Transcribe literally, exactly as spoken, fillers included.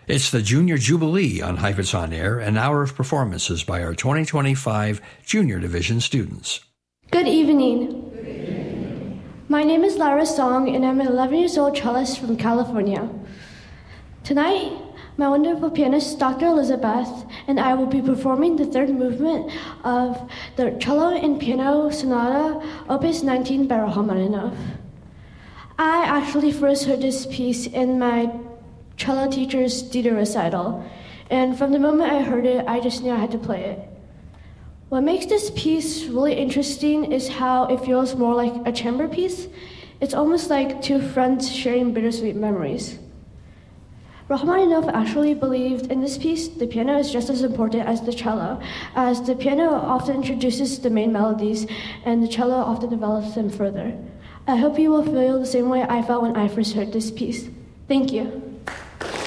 It's the Junior Jubilee on Heifetz On Air, an hour of performances by our twenty twenty-five Junior Division students. Good evening. Good evening. My name is Lara Song, and I'm an eleven years old cellist from California. Tonight, my wonderful pianist, Doctor Elizabeth, and I will be performing the third movement of the Cello and Piano Sonata, Opus nineteen by Rachmaninoff. I actually first heard this piece in my cello teacher's Dieter recital, and from the moment I heard it, I just knew I had to play it. What makes this piece really interesting is how it feels more like a chamber piece. It's almost like two friends sharing bittersweet memories. Rachmaninoff actually believed in this piece the piano is just as important as the cello, as the piano often introduces the main melodies and the cello often develops them further. I hope you will feel the same way I felt when I first heard this piece. Thank you.